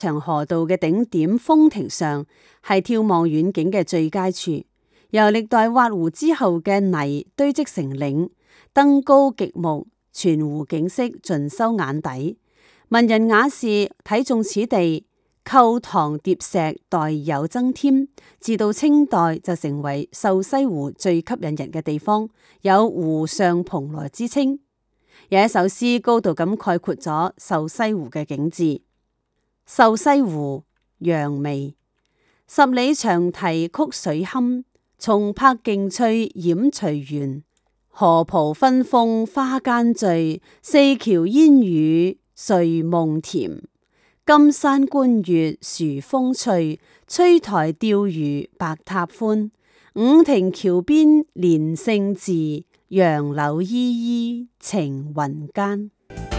長河道嘅頂點峰亭上係眺望遠景嘅最佳處，由歷代挖湖之後嘅泥堆積成嶺，登高極目，全湖景色盡收眼底。文人雅士睇中此地，構塘疊石，代有增添，至到清代就成為瘦西湖最吸引人嘅地方，有湖上蓬萊之稱。有一首詩高度咁概括咗瘦西湖嘅景致。瘦西湖，楊眉。十里長堤曲水堪，松柏勁翠掩隨緣。河浦分峰花間醉，四橋煙雨睡夢甜。金山觀月殊風趣，崔台釣魚白塔歡。五亭橋邊連勝寺，楊柳依依晴雲間。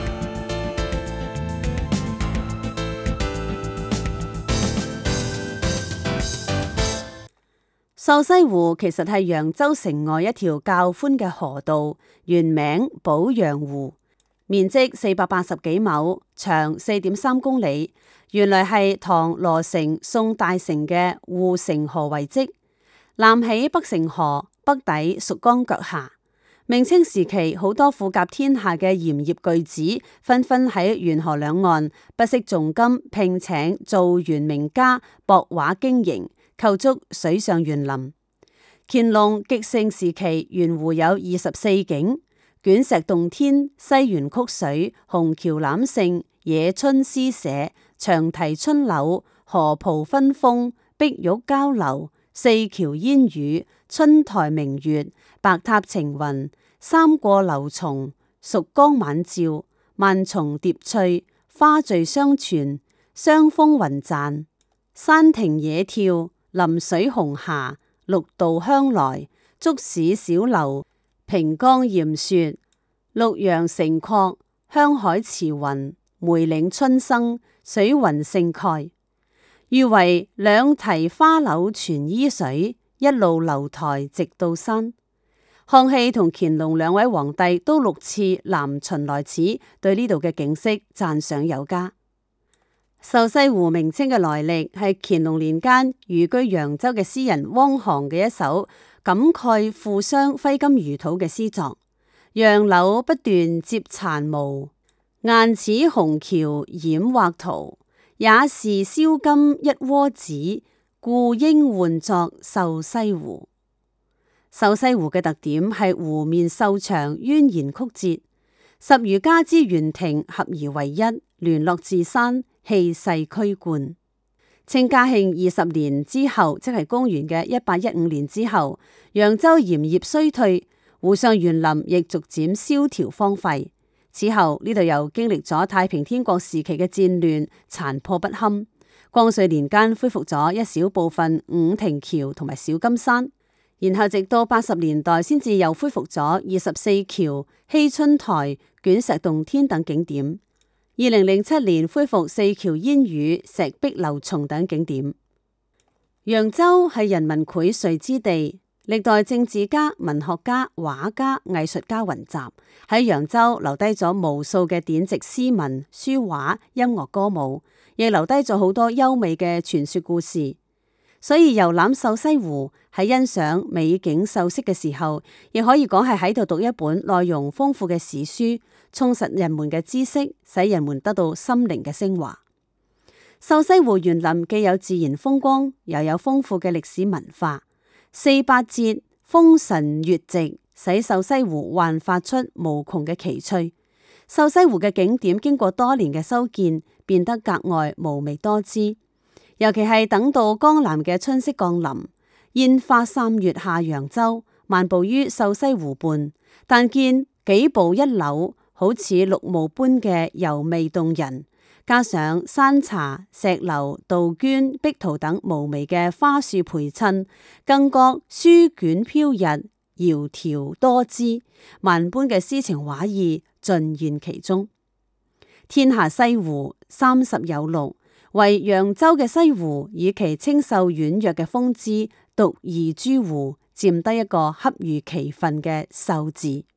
瘦西湖其實係揚州城外一條較寬嘅河道，原名寶陽湖，面積480幾畝，長4.3公里。原來係唐羅城宋大成嘅護城河遺跡，南起北城河，北抵蜀江腳下。明清時期，好多富甲天下嘅鹽業巨子紛紛喺沿河兩岸不惜重金聘請造園名家博畫經營，構築水上園林。乾隆極盛時期，沿湖有24景，卷石洞天，西園曲水，虹橋攬勝，野春詩社，長堤春柳，河浦分峰，碧玉交流，四橋煙雨，春台明月，白塔晴雲，三過流松，蜀江晚照，萬重疊翠，花序相傳，雙峰雲贊，山亭野跳，臨水紅霞，綠渡香來，竹市小樓，平江艷雪，綠楊成廓，香海慈雲，梅嶺春生，水雲盛蓋。譽為兩堤花柳全依水，一路樓台直到山。康熙同乾隆兩位皇帝都6次南巡來此，對呢度嘅景色讚賞有加。瘦西湖名稱嘅來歷係乾隆年間寓居揚州嘅詩人汪杭嘅一首感慨富商揮金如土嘅詩作。楊柳不斷接殘毛，雁此虹橋掩畫圖。也是燒金一窩子，故應喚作瘦西湖。瘦西湖嘅特點係湖面瘦長，蜿蜒曲折，十餘家之園亭合而為一，聯絡自山，氣勢驅貫。清嘉慶20年之後，即係公元嘅1815年之後，揚州鹽業衰退，湖上園林亦逐漸蕭條荒廢。此後呢度又經歷咗太平天國時期嘅戰亂，殘破不堪。光緒年間恢復咗一小部分五亭橋同埋小金山，然後直到80年代先至又恢復咗24橋、熙春台、卷石洞天等景點。2007年恢復四橋煙雨、石壁流松等景點。揚州係人民薈萃之地。歷代政治家、文學家、畫家、藝術家雲集，喺揚州留低咗無數嘅典籍詩文、書畫、音樂歌舞，亦留低咗好多優美嘅傳說故事。所以遊覽瘦西湖，喺欣賞美景秀色嘅時候，亦可以講係喺度讀一本內容豐富嘅史書，充實人們嘅知識，使人們得到心靈嘅升華。瘦西湖園林既有自然風光，又有豐富嘅歷史文化。4、8節風神月夕，使瘦西湖煥發出無窮嘅奇趣。瘦西湖嘅景點經過多年嘅修建，變得格外嫵媚多姿。尤其係等到江南嘅春色降臨，煙花3月下揚州，漫步於瘦西湖畔，但見幾步一柳，好似綠霧般嘅柔媚動人。加上山茶、石榴、杜鵑、碧桃等嫵媚嘅花樹陪襯，更覺書卷飄逸、窈窕多姿，萬般嘅詩情畫意盡現其中。天下西湖30有六，唯揚州嘅西湖以其清秀婉約嘅風姿，獨異諸湖，佔得一個恰如其分嘅瘦字。